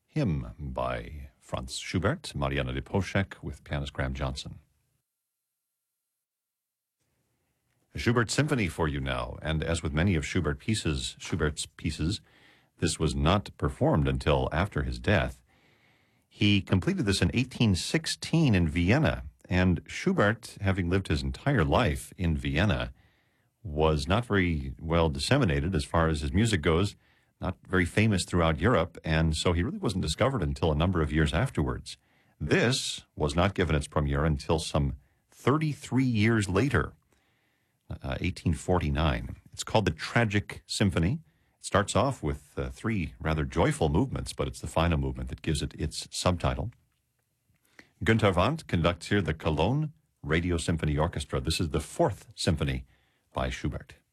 Hymn by Franz Schubert, Mariana de Poschek with pianist Graham Johnson. A Schubert symphony for you now, and as with many of Schubert's pieces, this was not performed until after his death. He completed this in 1816 in Vienna, and Schubert, having lived his entire life in Vienna, was not very well disseminated as far as his music goes, not very famous throughout Europe, and so he really wasn't discovered until a number of years afterwards. This was not given its premiere until some 33 years later, 1849. It's called the Tragic Symphony. It starts off with three rather joyful movements, but it's the final movement that gives it its subtitle. Günter Wandt conducts here the Cologne Radio Symphony Orchestra. This is the fourth symphony by Schubert.